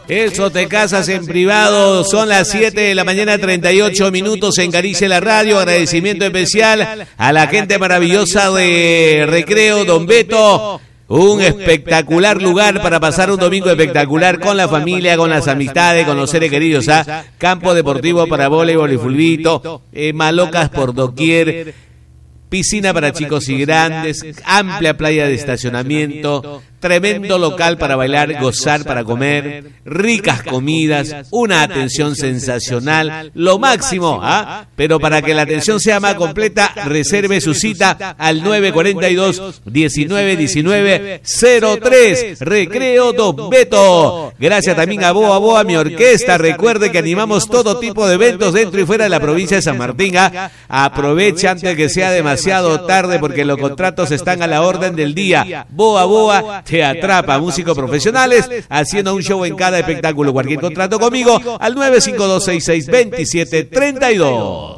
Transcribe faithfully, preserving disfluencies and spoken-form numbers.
Eso te casas en privado. Son las siete de la mañana, treinta y ocho minutos en Caricia la Radio. Agradecimiento especial a la gente maravillosa de Recreo Don Beto. Un espectacular lugar para pasar un domingo espectacular con la familia, con las amistades, con los seres queridos. ¿Ah? Campo deportivo para voleibol y fulbito, eh, malocas por doquier, piscina para chicos y grandes, amplia playa de estacionamiento, tremendo local para bailar, gozar, para comer, ricas comidas, una atención sensacional, lo máximo, ¿ah? Pero para que la atención sea más completa, reserve su cita al nueve cuatro dos, diecinueve diecinueve cero tres, Recreo Don Beto. Gracias también a Boa Boa, mi orquesta. Recuerde que animamos todo tipo de eventos dentro y fuera de la provincia de San Martín. ¿Ah? Aproveche antes que sea demasiado tarde porque los contratos están a la orden del día. Boa Boa te atrapa, músicos profesionales haciendo un show en cada espectáculo. Cualquier contrato conmigo al nueve cinco dos, seis seis dos siete tres dos.